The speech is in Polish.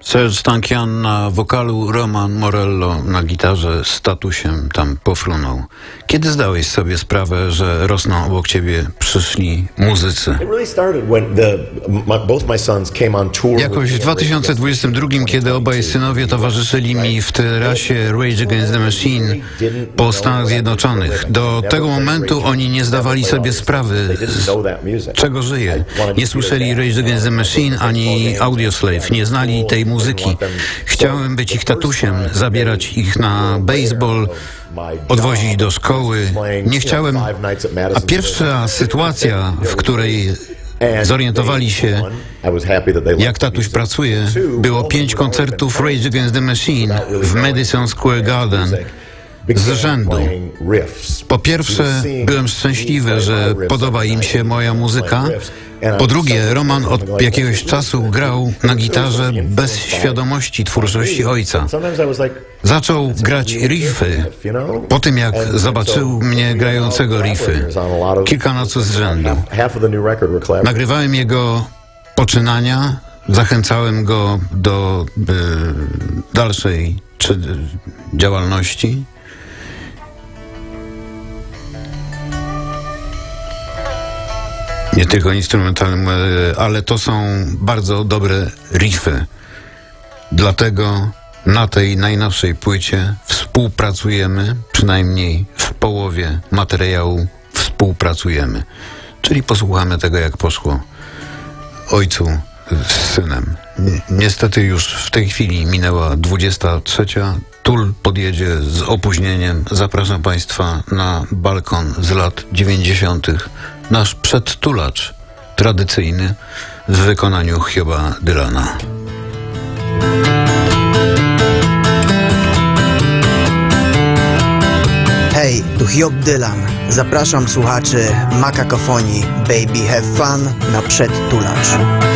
Serge Tankian na wokalu, Roman Morello na gitarze z tatusiem tam pofrunął. Kiedy zdałeś sobie sprawę, że rosną obok ciebie przyszli muzycy? Jakoś w 2022, kiedy obaj synowie towarzyszyli mi w terasie Rage Against the Machine po Stanach Zjednoczonych. Do tego momentu oni nie zdawali sobie sprawy, z czego żyję. Nie słyszeli Rage Against the Machine ani Audioslave, nie znali tej muzyki. Chciałem być ich tatusiem, zabierać ich na baseball, odwozić do szkoły. Nie chciałem. A pierwsza sytuacja, w której zorientowali się, jak tatuś pracuje, było 5 koncertów Rage Against the Machine w Madison Square Garden z rzędu. Po pierwsze, byłem szczęśliwy, że podoba im się moja muzyka. Po drugie, Roman od jakiegoś czasu grał na gitarze bez świadomości twórczości ojca. Zaczął grać riffy po tym, jak zobaczył mnie grającego riffy kilka nocy z rzędu. Nagrywałem jego poczynania, zachęcałem go do dalszej działalności. Nie tylko instrumentalne, ale to są bardzo dobre riffy. Dlatego na tej najnowszej płycie współpracujemy, przynajmniej w połowie materiału współpracujemy. Czyli posłuchamy tego, jak poszło ojcu z synem. Niestety już w tej chwili minęła 23. Tool podjedzie z opóźnieniem. Zapraszam Państwa na balkon z lat 90. Nasz przedtulacz tradycyjny w wykonaniu Hioba Dylana. Hej, tu Hiob Dylan. Zapraszam słuchaczy Makakofonii Baby Have Fun na przedtulacz.